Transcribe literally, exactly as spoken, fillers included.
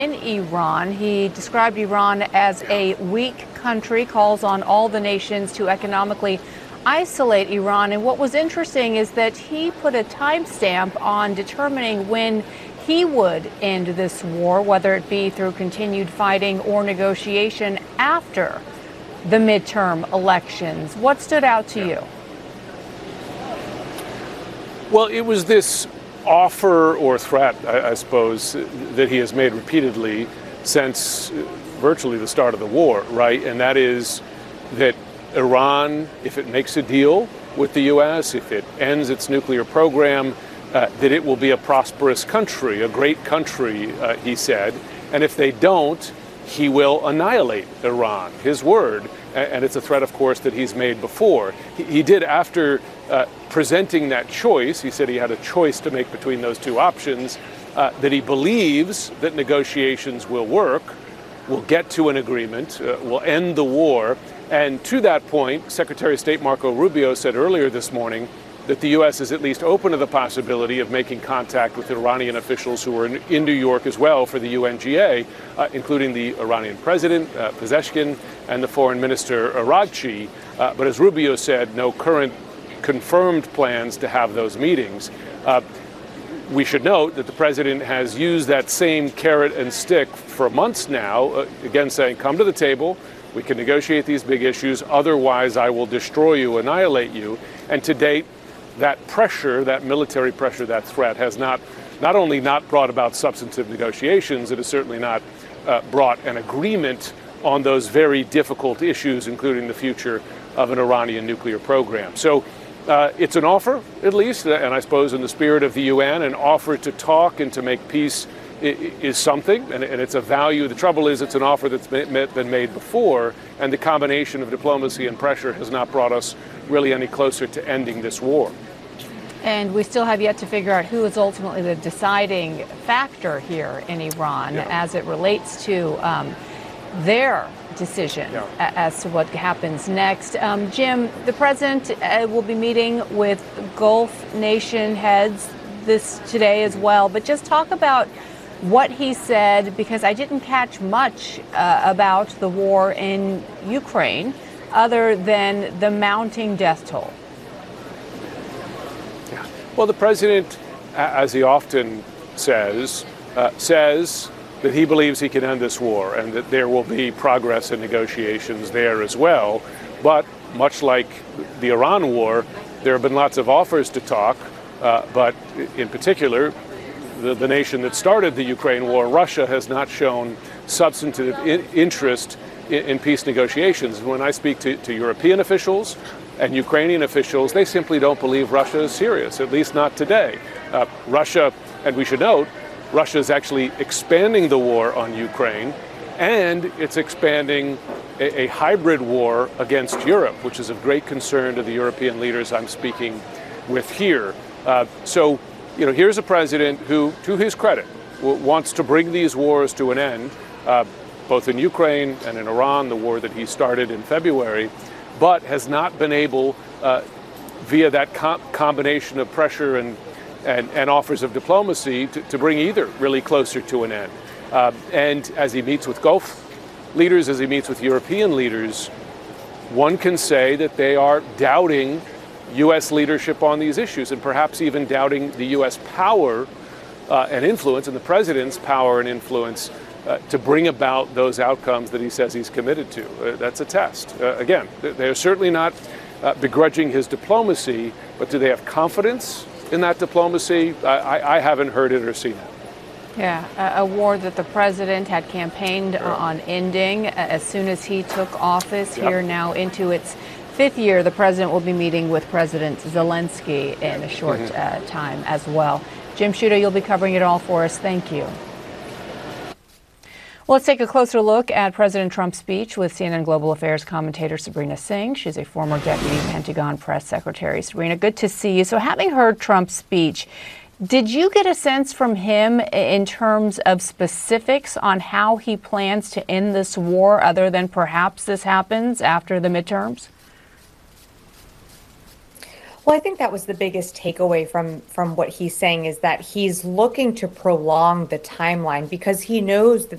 In Iran, he described Iran as a weak country, calls on all the nations to economically isolate Iran. And what was interesting is that he put a timestamp on determining when he would end this war, whether it be through continued fighting or negotiation after the midterm elections. What stood out to you? Well, it was this offer or threat, I, I suppose, that he has made repeatedly since virtually the start of the war, right? And that is that Iran, if it makes a deal with the U S, if it ends its nuclear program, uh, that it will be a prosperous country, a great country, uh, he said. And if they don't, he will annihilate Iran, his word. And it's a threat, of course, that he's made before. He, he did after uh, presenting that choice. He said he had a choice to make between those two options, uh, that he believes that negotiations will work, will get to an agreement, uh, will end the war. And to that point, Secretary of State Marco Rubio said earlier this morning that the U S is at least open to the possibility of making contact with Iranian officials who are in, in New York as well for the U N G A, uh, including the Iranian president, uh, Pezeshkian, and the foreign minister, Araghchi. Uh, but as Rubio said, no current confirmed plans to have those meetings. Uh, we should note that the president has used that same carrot and stick for months now, uh, again saying, come to the table, we can negotiate these big issues, otherwise I will destroy you, annihilate you. And to date, that pressure, that military pressure, that threat has not not only not brought about substantive negotiations, it has certainly not uh, brought an agreement on those very difficult issues, including the future of an Iranian nuclear program. So uh, it's an offer, at least, and I suppose in the spirit of the U N, an offer to talk and to make peace is something, and it's a value. The trouble is it's an offer that's been made before, and the combination of diplomacy and pressure has not brought us really any closer to ending this war. And we still have yet to figure out who is ultimately the deciding factor here in Iran yeah. as it relates to um, their decision yeah. as to what happens next. Um, Jim, the president uh, will be meeting with Gulf nation heads this today as well, but just talk about what he said, because I didn't catch much uh, about the war in Ukraine other than the mounting death toll. Yeah. Well, the president, as he often says, uh, says that he believes he can end this war and that there will be progress in negotiations there as well. But much like the Iran war, there have been lots of offers to talk, uh, but in particular, The, the nation that started the Ukraine war, Russia, has not shown substantive in, interest in, in peace negotiations. And when I speak to, to European officials and Ukrainian officials, they simply don't believe Russia is serious, at least not today. Uh, Russia, and we should note, Russia is actually expanding the war on Ukraine, and it's expanding a, a hybrid war against Europe, which is of great concern to the European leaders I'm speaking with here. Uh, so, You know, here's a president who, to his credit, w- wants to bring these wars to an end, uh, both in Ukraine and in Iran, the war that he started in February, but has not been able, uh, via that com- combination of pressure and, and, and offers of diplomacy, to, to bring either really closer to an end. Uh, and as he meets with Gulf leaders, as he meets with European leaders, one can say that they are doubting U S leadership on these issues, and perhaps even doubting the U S power uh, and influence, and the president's power and influence uh, to bring about those outcomes that he says he's committed to. Uh, that's a test. Uh, again, they're certainly not uh, begrudging his diplomacy, but do they have confidence in that diplomacy? I, I haven't heard it or seen it. Yeah, a, a war that the president had campaigned yeah. on ending as soon as he took office, yep. here now into its fifth year. The president will be meeting with President Zelensky in a short mm-hmm. uh, time as well. Jim Sciutto, you'll be covering it all for us. Thank you. Well, let's take a closer look at President Trump's speech with C N N Global Affairs commentator Sabrina Singh. She's a former Deputy Pentagon Press Secretary. Sabrina, good to see you. So having heard Trump's speech, did you get a sense from him in terms of specifics on how he plans to end this war, other than perhaps this happens after the midterms? Well, I think that was the biggest takeaway from from what he's saying is that he's looking to prolong the timeline because he knows that